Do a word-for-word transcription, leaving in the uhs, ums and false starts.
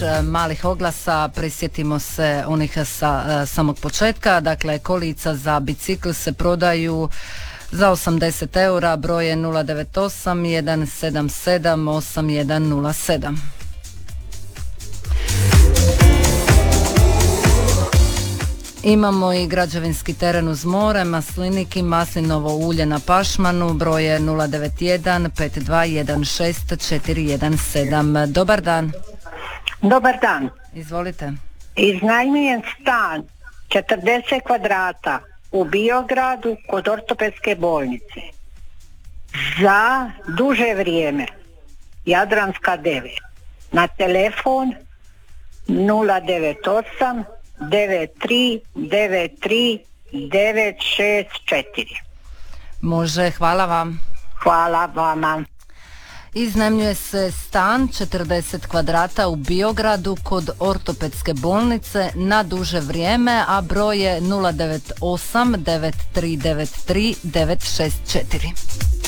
e, malih oglasa, prisjetimo se onih sa e, samog početka. Dakle, kolica za bicikl se prodaju za osamdeset eura, broj je nula devet osam jedan sedam sedam osam jedan nula sedam. Imamo i građevinski teren uz more, maslinik i maslinovo ulje na Pašmanu, broj je nula devet jedan pet dva jedan šest četiri jedan sedam. Dobar dan. Dobar dan. Izvolite. Iznajmljujem stan četrdeset kvadrata u Biogradu kod ortopedske bolnice za duže vrijeme. Jadranska devet. Na telefon nula devet osam devet tri devet tri devet šest četiri. Može, hvala vam. Hvala vama. Iznajmljuje se stan četrdeset kvadrata u Biogradu kod ortopedske bolnice na duže vrijeme, a broj je nula devet osam devet tri devet tri devet šest četiri.